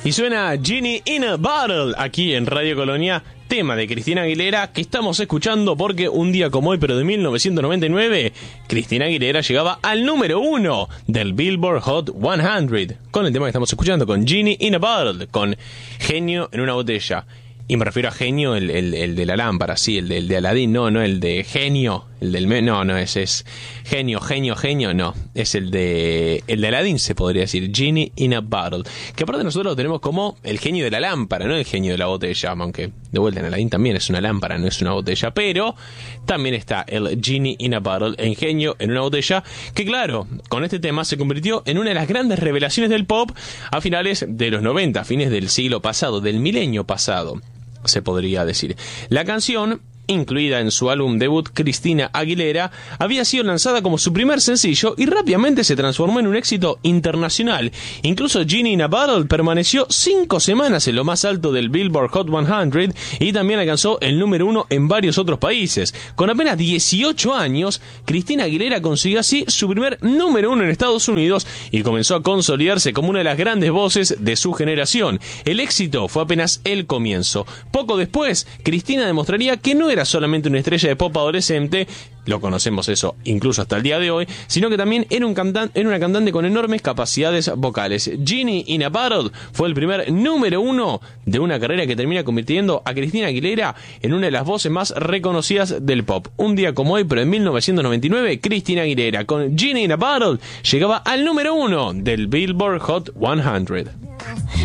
Y suena Genie in a Bottle aquí en Radio Colonia, tema de Cristina Aguilera que estamos escuchando porque un día como hoy, pero de 1999, Cristina Aguilera llegaba al número 1 del Billboard Hot 100 con el tema que estamos escuchando, con Genie in a Bottle, con Genio en una botella. Y me refiero a genio, el de la lámpara, sí, el de Aladín, no el de genio, no, ese es genio, no, es el de Aladín, se podría decir, Genie in a Bottle, que aparte nosotros lo tenemos como el genio de la lámpara, no el genio de la botella, aunque de vuelta en Aladín también es una lámpara, no es una botella, pero también está el Genie in a Bottle, el genio en una botella, que claro, con este tema se convirtió en una de las grandes revelaciones del pop a finales de los 90, a fines del siglo pasado, del milenio pasado, se podría decir. La canción, incluida en su álbum debut Cristina Aguilera, había sido lanzada como su primer sencillo y rápidamente se transformó en un éxito internacional. Incluso Genie in a Bottle permaneció 5 semanas en lo más alto del Billboard Hot 100 y también alcanzó el número 1 en varios otros países. Con apenas 18 años, Cristina Aguilera consiguió así su primer número 1 en Estados Unidos y comenzó a consolidarse como una de las grandes voces de su generación. El éxito fue apenas el comienzo. Poco después, Cristina demostraría que no era solamente una estrella de pop adolescente, lo conocemos eso incluso hasta el día de hoy, sino que también era una cantante con enormes capacidades vocales. Genie in a Bottle fue el primer número 1 de una carrera que termina convirtiendo a Cristina Aguilera en una de las voces más reconocidas del pop. Un día como hoy, pero en 1999, Cristina Aguilera con Genie in a Bottle llegaba al número 1 del Billboard Hot 100.